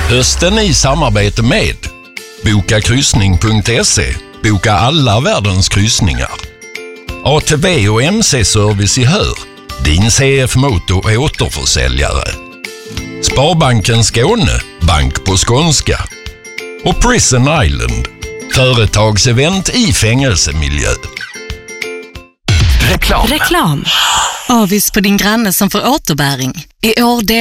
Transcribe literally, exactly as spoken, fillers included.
Hösten i samarbete med boka kryssning punkt se. Boka alla världens kryssningar. A T V och M C-service i Hör. Din C F Moto återförsäljare. Sparbanken Skåne. Bank på skånska. Och Prison Island. Företagsevent i fängelsemiljö. Reklam. Reklam. Avis på din granne som får återbäring. I år